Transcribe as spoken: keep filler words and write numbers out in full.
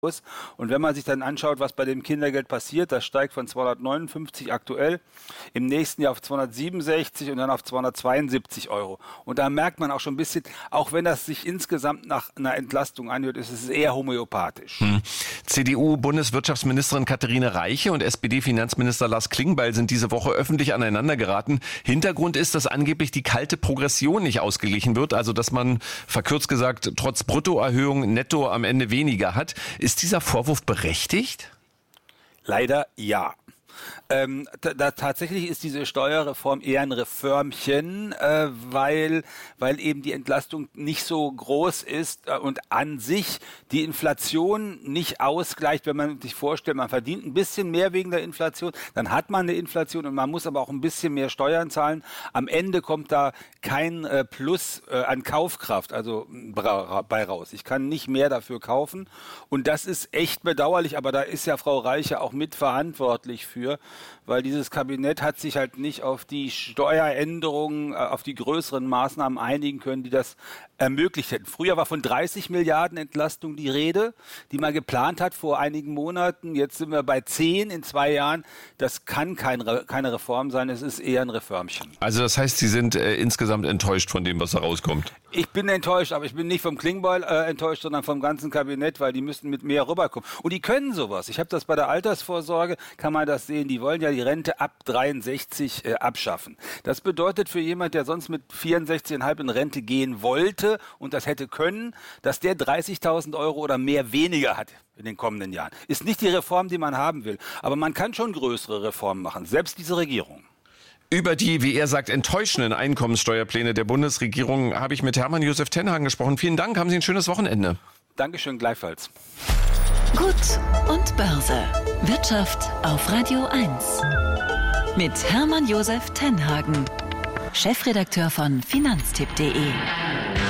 Und wenn man sich dann anschaut, was bei dem Kindergeld passiert, das steigt von zweihundertneunundfünfzig aktuell im nächsten Jahr auf zweihundertsiebenundsechzig und dann auf zweihundertzweiundsiebzig Euro. Und da merkt man auch schon ein bisschen, auch wenn das sich insgesamt nach einer Entlastung anhört, ist es eher homöopathisch. Hm. C D U-Bundeswirtschaftsministerin Katharina Reiche und S P D-Finanzminister Lars Klingbeil sind diese Woche öffentlich aneinander geraten. Hintergrund ist, dass angeblich die kalte Progression nicht ausgeglichen wird, also dass man, verkürzt gesagt, trotz Bruttoerhöhung netto am Ende weniger hat. Ist dieser Vorwurf berechtigt? Leider ja. Ähm, da, da tatsächlich ist diese Steuerreform eher ein Reformchen, äh, weil, weil eben die Entlastung nicht so groß ist äh, und an sich die Inflation nicht ausgleicht. Wenn man sich vorstellt, man verdient ein bisschen mehr wegen der Inflation, dann hat man eine Inflation und man muss aber auch ein bisschen mehr Steuern zahlen. Am Ende kommt da kein äh, Plus äh, an Kaufkraft also bei raus. Ich kann nicht mehr dafür kaufen und das ist echt bedauerlich, aber da ist ja Frau Reiche auch mitverantwortlich für, weil dieses Kabinett hat sich halt nicht auf die Steueränderungen, auf die größeren Maßnahmen einigen können, die das ermöglicht hätten. Früher war von dreißig Milliarden Entlastung die Rede, die man geplant hat vor einigen Monaten. Jetzt sind wir bei zehn in zwei Jahren. Das kann kein, keine Reform sein, es ist eher ein Reformchen. Also das heißt, Sie sind äh, insgesamt enttäuscht von dem, was da rauskommt? Ich bin enttäuscht, aber ich bin nicht vom Klingbeil äh, enttäuscht, sondern vom ganzen Kabinett, weil die müssten mit mehr rüberkommen. Und die können sowas. Ich habe das bei der Altersvorsorge, kann man das sehen, die wollen ja die Rente ab dreiundsechzig äh, abschaffen. Das bedeutet für jemand, der sonst mit vierundsechzig Komma fünf in Rente gehen wollte und das hätte können, dass der dreißigtausend Euro oder mehr weniger hat in den kommenden Jahren. Ist nicht die Reform, die man haben will, aber man kann schon größere Reformen machen, selbst diese Regierung. Über die, wie er sagt, enttäuschenden Einkommenssteuerpläne der Bundesregierung habe ich mit Hermann Josef Tenhagen gesprochen. Vielen Dank, haben Sie ein schönes Wochenende. Dankeschön, gleichfalls. Gut und Börse. Wirtschaft auf Radio eins. Mit Hermann Josef Tenhagen, Chefredakteur von Finanztipp punkt de.